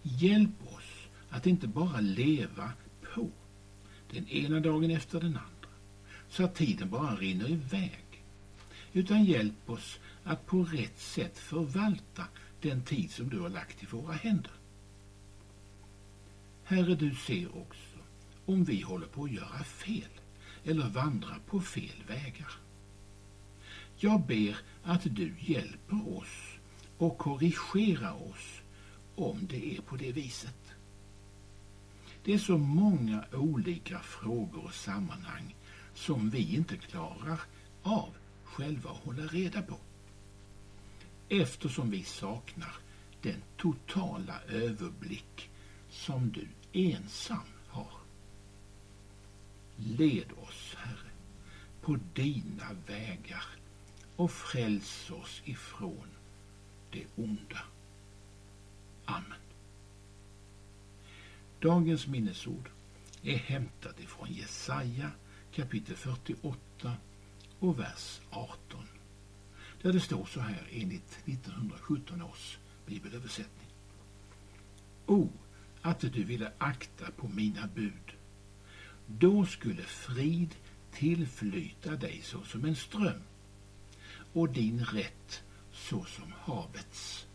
Hjälp oss att inte bara leva på den ena dagen efter den andra, så att tiden bara rinner iväg, utan hjälp oss att på rätt sätt förvalta den tid som du har lagt i våra händer. Herre, du ser också om vi håller på att göra fel eller vandra på fel vägar. Jag ber att du hjälper oss och korrigerar oss om det är på det viset. Det är så många olika frågor och sammanhang som vi inte klarar av själva att hålla reda på, eftersom vi saknar den totala överblick som du ensam har. Led oss, Herre, på dina vägar och fräls oss ifrån det onda. Amen. Dagens minnesord är hämtat ifrån Jesaja kapitel 48 och vers 18, där det står så här enligt 1917 års bibelöversättning. O, att du ville akta på mina bud, då skulle frid tillflyta dig så som en ström och din rätt så som havets